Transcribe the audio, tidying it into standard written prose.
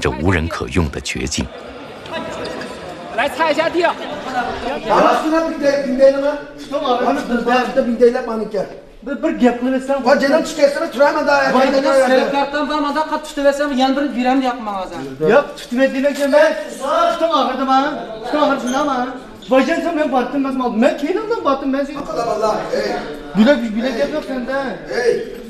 这无人可用的绝境。 来擦一下地。 Bir gap qilaversam. Va jedan chiqaysizmi? Turaman da. Sertifikatdan varmada qat tutaversam, yana bir biram yoqmag'azan. Yo'q, tutmaydilar ekan men. Tutum og'irdi men. Tutum og'ir shundaman. Vajansa men batdim, men keldim batdim, men seni. Vallahi. Güle gap yo'q senda. Ey.